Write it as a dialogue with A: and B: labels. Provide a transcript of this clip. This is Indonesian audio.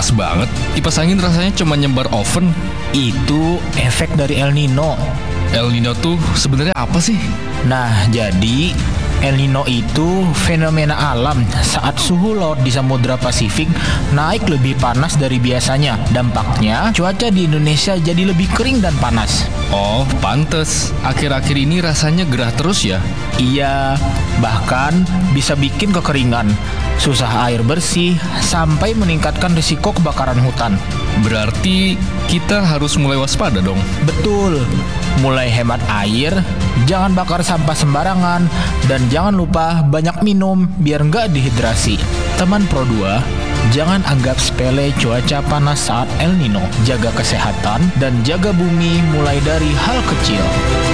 A: panas banget. Kipas angin rasanya cuma nyebar oven.
B: Itu efek dari El Nino.
A: El Nino tuh sebenarnya apa sih?
B: Nah, jadi El Nino itu fenomena alam saat suhu laut di Samudra Pasifik naik lebih panas dari biasanya. Dampaknya, cuaca di Indonesia jadi lebih kering dan panas.
A: Oh, pantes. Akhir-akhir ini rasanya gerah terus ya?
B: Iya, bahkan bisa bikin kekeringan, susah air bersih, sampai meningkatkan risiko kebakaran hutan.
A: Berarti kita harus mulai waspada dong.
B: Betul, mulai hemat air, jangan bakar sampah sembarangan, dan jangan lupa banyak minum biar nggak dehidrasi. Teman Pro 2, jangan anggap sepele cuaca panas saat El Nino. Jaga kesehatan dan jaga bumi mulai dari hal kecil.